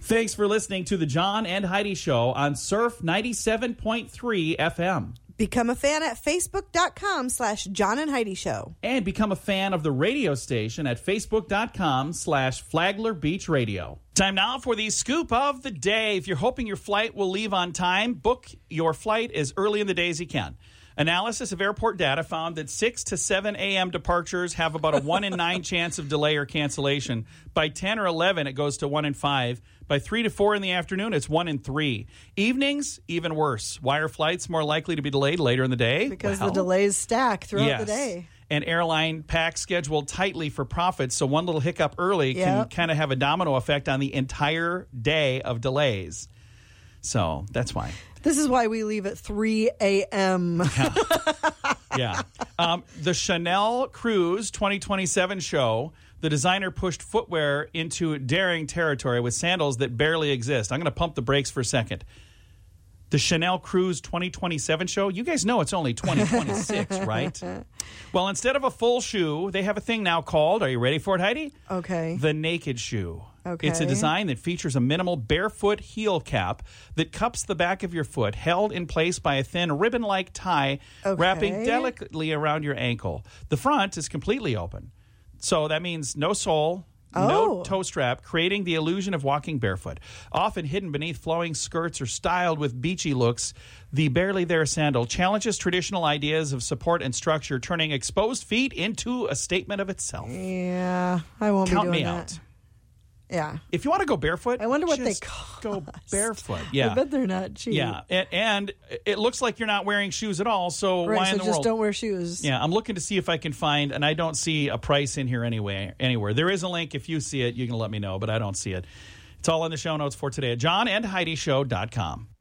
Thanks for listening to the John and Heidi Show on Surf 97.3 FM. Become a fan at Facebook.com/John and Heidi Show. And become a fan of the radio station at Facebook.com/Flagler Beach Radio. Time now for the scoop of the day. If you're hoping your flight will leave on time, book your flight as early in the day as you can. Analysis of airport data found that 6 to 7 a.m. departures have about a 1 in 9 chance of delay or cancellation. By 10 or 11, it goes to 1 in 5. By 3 to 4 in the afternoon, it's 1 in 3. Evenings, even worse. Why are flights more likely to be delayed later in the day? Because the delays stack throughout the day. And airline packs scheduled tightly for profits, so one little hiccup early can kind of have a domino effect on the entire day of delays. So that's why. This is why we leave at 3 a.m. Yeah. The Chanel Cruise 2027 show, the designer pushed footwear into daring territory with sandals that barely exist. I'm going to pump the brakes for a second. The Chanel Cruise 2027 show, you guys know it's only 2026, right? Well, instead of a full shoe, they have a thing now called, are you ready for it, Heidi? Okay. The Naked Shoe. Okay. It's a design that features a minimal barefoot heel cap that cups the back of your foot, held in place by a thin ribbon-like tie wrapping delicately around your ankle. The front is completely open. So that means no sole, no toe strap, creating the illusion of walking barefoot. Often hidden beneath flowing skirts or styled with beachy looks, the Barely There sandal challenges traditional ideas of support and structure, turning exposed feet into a statement of itself. Yeah, I won't Count be doing me that. out. Yeah. If you want to go barefoot, I wonder what they just cost. go barefoot. Yeah. I bet they're not cheap. Yeah, and it looks like you're not wearing shoes at all, so why in the just world? Don't wear shoes. Yeah, I'm looking to see if I can find, and I don't see a price in here anywhere. There is a link. If you see it, you can let me know, but I don't see it. It's all in the show notes for today at johnandheidishow.com.